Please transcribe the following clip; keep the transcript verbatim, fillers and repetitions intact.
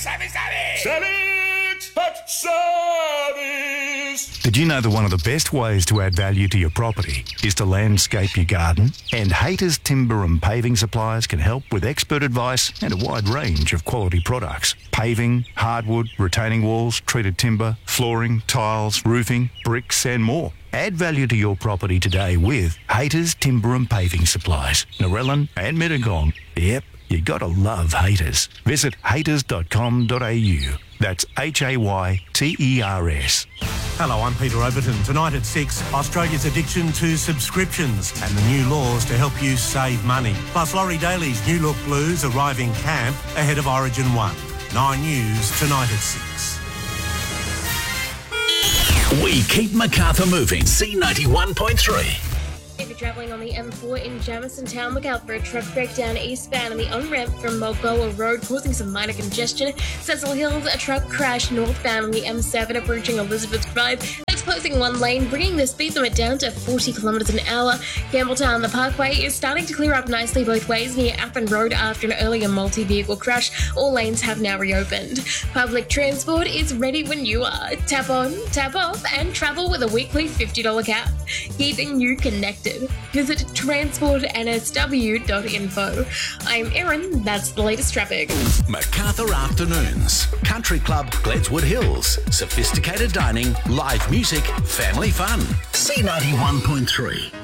Savvy, savvy! Savage! Hot Savvies! Did you know that one of the best ways to add value to your property is to landscape your garden? And Hayter's Timber and Paving Supplies can help with expert advice and a wide range of quality products. Paving, hardwood, retaining walls, treated timber, flooring, tiles, roofing, bricks and more. Add value to your property today with Hayter's Timber and Paving Supplies, Narellan and Mittagong. Yep, you gotta love Hayters. Visit hayters dot com dot a u. That's H A Y T E R S. Hello, I'm Peter Overton. Tonight at six, Australia's addiction to subscriptions and the new laws to help you save money. Plus Laurie Daly's New Look Blues arriving camp ahead of Origin one. Nine News tonight at six. We keep Macarthur moving. C ninety-one point three. If you're travelling on the M four in Jamison Town, look out for a truck breakdown eastbound on the on-ramp from Mulgoa Road, causing some minor congestion. Cecil Hills, a truck crash northbound on the M seven approaching Elizabeth Drive. That's closing one lane, bringing the speed limit down to forty kilometres an hour. Campbelltown, the parkway is starting to clear up nicely both ways near Appin Road after an earlier multi-vehicle crash. All lanes have now reopened. Public transport is ready when you are. Tap on, tap off, and travel with a weekly fifty dollars cap. Keeping you connected. Visit transport n s w dot info. I'm Erin, that's the latest traffic. Macarthur Afternoons. Country Club, Gledswood Hills. Sophisticated dining, live music, family fun. C ninety-one point three.